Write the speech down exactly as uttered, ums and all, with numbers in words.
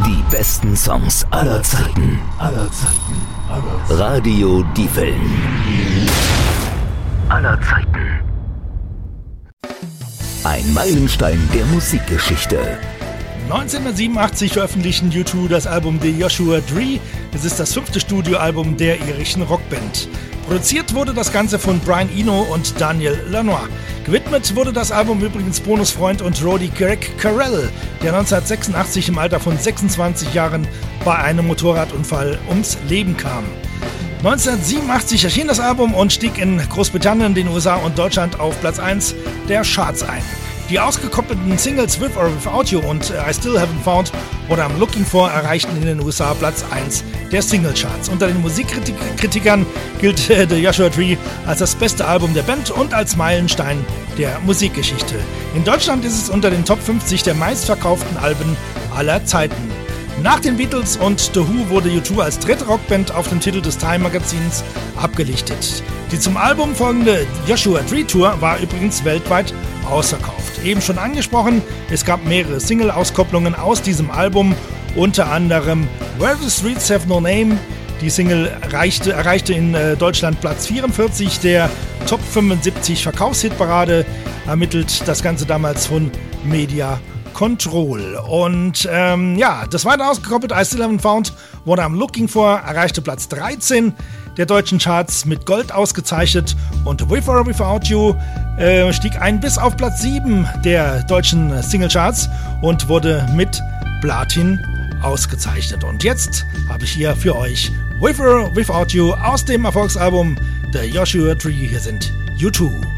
Die besten Songs aller Zeiten. Aller Zeiten. Aller Zeiten. Radio Diefeln. Aller Zeiten. Ein Meilenstein der Musikgeschichte. neunzehnhundertsiebenundachtzig veröffentlichten U zwei das Album The Joshua Tree. Es ist das fünfte Studioalbum der irischen Rockband. Produziert wurde das Ganze von Brian Eno und Daniel Lanois. Gewidmet wurde das Album übrigens Bonos Freund und Roadie Greg Carrell, der neunzehnhundertsechsundachtzig im Alter von sechsundzwanzig Jahren bei einem Motorradunfall ums Leben kam. neunzehnhundertsiebenundachtzig erschien das Album und stieg in Großbritannien, den U S A und Deutschland auf Platz eins der Charts ein. Die ausgekoppelten Singles With or Without You und I Still Haven't Found What I'm Looking For erreichten in den U S A Platz eins der Singlecharts. Unter den Musikkritikern gilt äh, The Joshua Tree als das beste Album der Band und als Meilenstein der Musikgeschichte. In Deutschland ist es unter den Top fünfzig der meistverkauften Alben aller Zeiten. Nach den Beatles und The Who wurde U zwei als dritte Rockband auf dem Titel des Time-Magazins abgelichtet. Die zum Album folgende Joshua Tree Tour war übrigens weltweit ausverkauft. Eben schon angesprochen, es gab mehrere Single-Auskopplungen aus diesem Album, unter anderem Where the Streets Have No Name. Die Single erreichte, erreichte in äh, Deutschland Platz vierundvierzig der Top fünfundsiebzig Verkaufshitparade, ermittelt das Ganze damals von Media Control. Und ähm, ja, das weiter ausgekoppelt, I Still Haven't Found What I'm Looking For erreichte Platz dreizehn der deutschen Charts, mit Gold ausgezeichnet, und With or Without You äh, stieg ein bis auf Platz sieben der deutschen Singlecharts und wurde mit Platin ausgezeichnet. Und jetzt habe ich hier für euch With or Without You aus dem Erfolgsalbum The Joshua Tree. Hier sind U zwei.